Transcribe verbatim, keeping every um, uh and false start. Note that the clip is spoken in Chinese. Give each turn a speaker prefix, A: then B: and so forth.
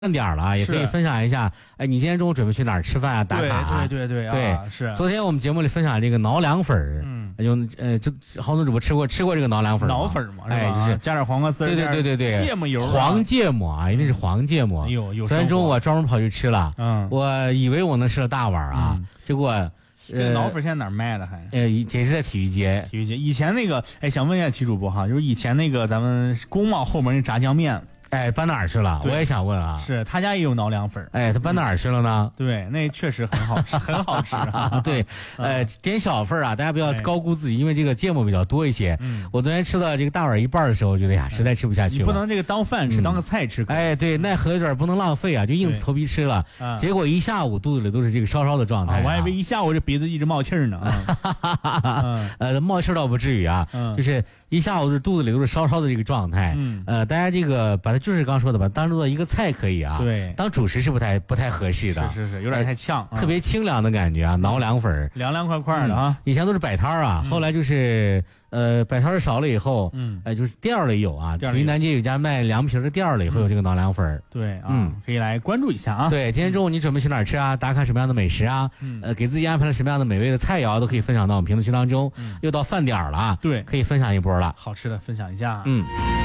A: 饭点了，也可以分享一下。哎，你今天中午准备去哪儿吃饭啊？打卡、
B: 啊？对对对对
A: 对、
B: 啊，是。
A: 昨天我们节目里分享这个挠凉粉儿，嗯，有呃，就好多主播吃过吃过这个挠凉粉儿，
B: 挠粉嘛，
A: 哎，就是
B: 加点黄瓜丝，
A: 对对对对对，
B: 芥末油、
A: 黄芥末啊，一定是黄芥末。
B: 哎呦，有。
A: 昨天中午我专门跑去吃了，
B: 嗯，
A: 我以为我能吃了大碗啊，
B: 嗯、
A: 结果。
B: 这个挠粉现在哪儿卖的还？
A: 呃，也是在体育街。
B: 体育街以前那个，哎，想问一下齐主播哈，就是以前那个咱们工贸后门那炸酱面，
A: 哎，搬哪儿去了？我也想问啊。
B: 是他家也有挠凉粉，
A: 哎，他搬哪儿去了呢？
B: 嗯、对，那确实很好吃，很好吃啊。
A: 对，呃，点小份啊，大家不要高估自己，因为这个芥末比较多一些。嗯，我昨天吃到这个大碗一半的时候，我觉得呀，实在吃不下去了。
B: 你不能这个当饭吃，嗯、当个菜吃。
A: 哎，对，奈何有点不能浪费啊，就硬头皮吃了。
B: 啊、
A: 结果一下午肚子里都是这个烧烧的状态、啊
B: 啊。我还以为一下午这鼻子一直冒气儿呢。
A: 嗯、呃，冒气倒不至于啊，嗯、就是一下午这肚子里都是烧烧的这个状态。嗯，呃，大家这个把它就是刚说的吧，当做一个菜可以啊。
B: 对，
A: 当主食是不太不太合适的。
B: 是是是，有点太呛，
A: 呃、特别清凉的感觉啊，挠凉粉儿，
B: 凉凉快快的啊。
A: 嗯、以前都是摆摊啊，嗯、后来就是呃摆摊少了以后，嗯，哎、呃、就是店儿里有啊，云南街有家卖凉皮的店儿里会有这个挠凉粉儿。
B: 对啊，嗯，可以来关注一下啊。
A: 对，今天中午你准备去哪儿吃啊？打卡什么样的美食啊？嗯，呃，给自己安排了什么样的美味的菜肴，都可以分享到我们评论区当中。嗯，又到饭点儿了啊，
B: 对，
A: 可以分享一波了，
B: 好吃的分享一下。
A: 嗯。